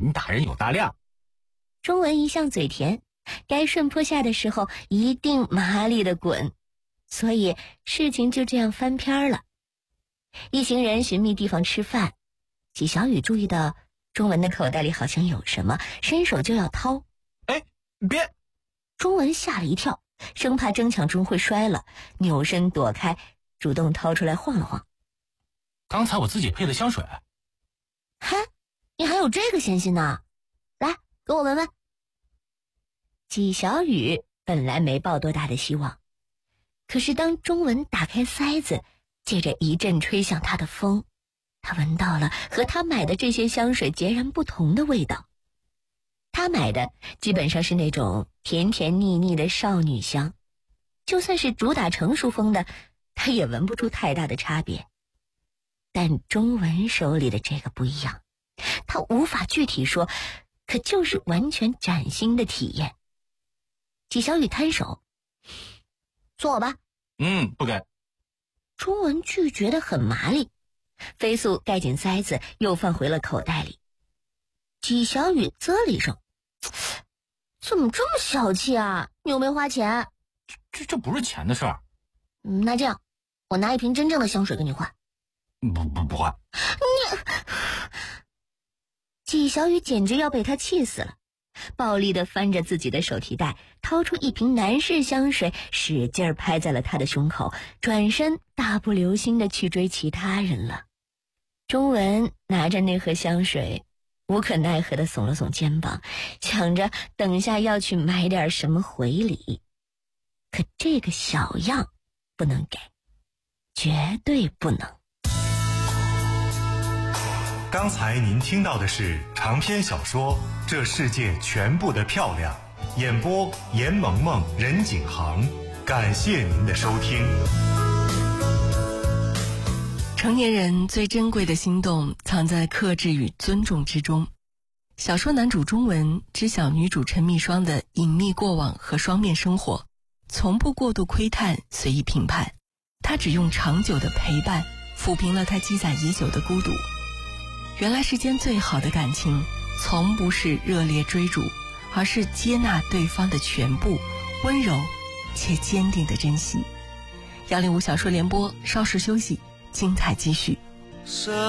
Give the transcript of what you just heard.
你打人有大量。 钟文一向嘴甜，该顺坡下的时候一定麻利的滚，所以事情就这样翻篇了。一行人寻觅地方吃饭，纪晓雨注意到钟文的口袋里好像有什么，伸手就要掏。 哎，别！ 钟文吓了一跳，生怕争抢中会摔了，扭身躲开，主动掏出来晃了晃。 刚才我自己配的香水。 嗨，你还有这个闲心呢？来，给我闻闻。纪晓雨本来没抱多大的希望，可是当钟文打开塞子，借着一阵吹向他的风，他闻到了和他买的这些香水截然不同的味道。他买的基本上是那种甜甜腻腻的少女香，就算是主打成熟风的，他也闻不出太大的差别。但钟文手里的这个不一样，他无法具体说，可就是完全崭新的体验。纪晓雨摊手，坐我吧。 不给。 钟文拒绝得很麻利，飞速盖紧塞子，又放回了口袋里。纪晓雨啧了一声，怎么这么小气啊？你又没花钱。 这不是钱的事儿。 那这样，我拿一瓶真正的香水跟你换。 不换。 纪晓雨简直要被他气死了，暴力地翻着自己的手提袋，掏出一瓶男士香水，使劲拍在了他的胸口，转身大步流星地去追其他人了。钟文拿着那盒香水，无可奈何地耸了耸肩膀，想着等下要去买点什么回礼。可这个小样不能给，绝对不能。 刚才您听到的是长篇小说《这世界全部的漂亮》，演播严萌萌、任景航。感谢您的收听。 成年人最珍贵的心动藏在克制与尊重之中。小说男主钟文知晓女主陈蜜霜的隐秘过往和双面生活，从不过度窥探随意评判，他只用长久的陪伴抚平了他积攒已久的孤独。原来世间最好的感情从不是热烈追逐，而是接纳对方的全部，温柔且坚定的珍惜。105小说联播，稍事休息，精彩继续。